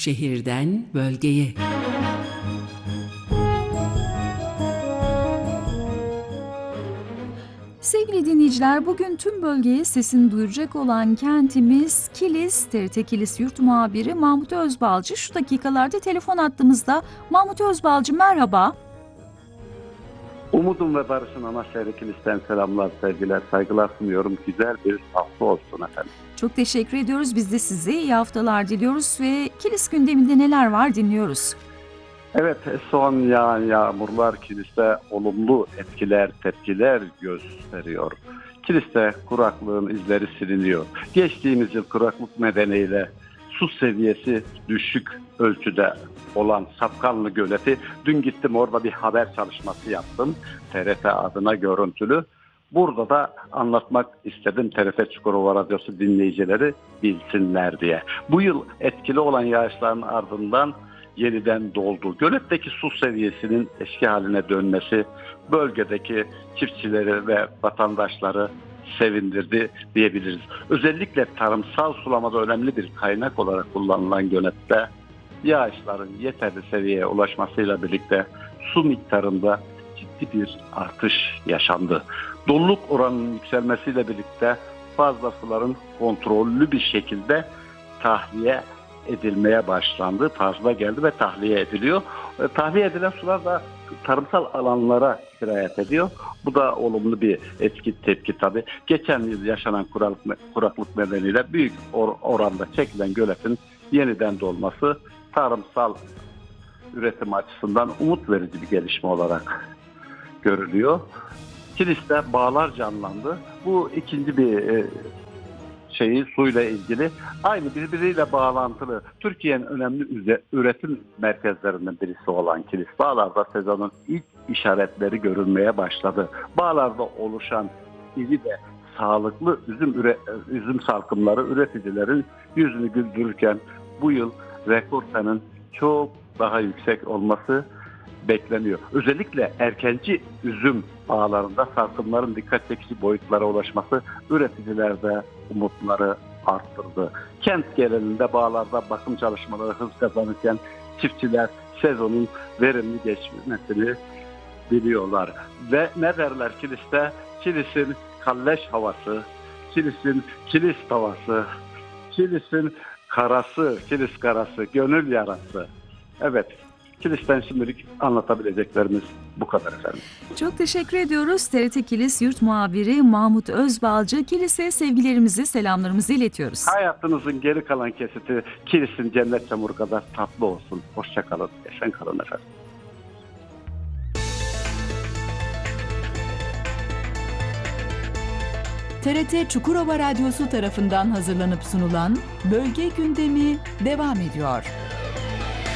Şehirden bölgeye. Sevgili dinleyiciler, bugün tüm bölgeye sesini duyuracak olan kentimiz Kilis. TRT Kilis Yurt Muhabiri Mahmut Özbalcı şu dakikalarda telefon attığımızda. Mahmut Özbalcı, merhaba. Umudum ve barışın ana şehri Kilis'ten selamlar, sevgiler, saygılar sunuyorum. Güzel bir hafta olsun efendim. Çok teşekkür ediyoruz. Biz de size iyi haftalar diliyoruz ve Kilis gündeminde neler var dinliyoruz. Evet, son yağan yağmurlar Kilis'te olumlu etkiler, tepkiler gösteriyor. Kilis'te kuraklığın izleri siliniyor. Geçtiğimiz yıl kuraklık nedeniyle su seviyesi düşük ölçüde olan Safkanlı Göleti, dün gittim orada bir haber çalışması yaptım. TRT adına görüntülü. Burada da anlatmak istedim, TRT Çukurova Radyosu dinleyicileri bilsinler diye. Bu yıl etkili olan yağışların ardından yeniden doldu. Göletteki su seviyesinin eski haline dönmesi bölgedeki çiftçileri ve vatandaşları sevindirdi diyebiliriz. Özellikle tarımsal sulamada önemli bir kaynak olarak kullanılan gölette yağışların yeterli seviyeye ulaşmasıyla birlikte su miktarında ciddi bir artış yaşandı. Doluluk oranının yükselmesiyle birlikte fazla suların kontrollü bir şekilde tahliye edilmeye başlandı. Fazla geldi ve tahliye ediliyor. Tahliye edilen sular da tarımsal alanlara sirayet ediyor. Bu da olumlu bir tepki tabii. Geçen yıl yaşanan kuraklık nedeniyle büyük oranda çekilen göletin yeniden dolması tarımsal üretim açısından umut verici bir gelişme olarak görülüyor. Kilis'te bağlar canlandı. Bu ikinci bir suyla ilgili aynı birbiriyle bağlantılı Türkiye'nin önemli üretim merkezlerinden birisi olan Kilis Bağlar'da sezonun ilk işaretleri görülmeye başladı. Bağlar'da oluşan iri ve sağlıklı üzüm salkımları üreticilerin yüzünü güldürürken bu yıl rekor sayının çok daha yüksek olması bekleniyor. Özellikle erkenci üzüm bağlarında salkımların dikkat çekici boyutlara ulaşması üreticilerde umutları arttırdı. Kent genelinde bağlarda bakım çalışmaları hız kazanırken çiftçiler sezonun verimli geçmesini biliyorlar. Ve ne derler Kilis'te? Kilis'in kalleş havası, Kilis'in kilis havası, Kilis'in karası, Kilis karası, gönül yarası. Evet. Kilis'ten şimdilik anlatabileceklerimiz bu kadar efendim. Çok teşekkür ediyoruz. TRT Kilis Yurt Muhabiri Mahmut Özbalcı. Kilis'e sevgilerimizi, selamlarımızı iletiyoruz. Hayatınızın geri kalan kesiti Kilis'in cennet çamuru kadar tatlı olsun. Hoşça kalın, esen kalın efendim. TRT Çukurova Radyosu tarafından hazırlanıp sunulan Bölge Gündemi devam ediyor.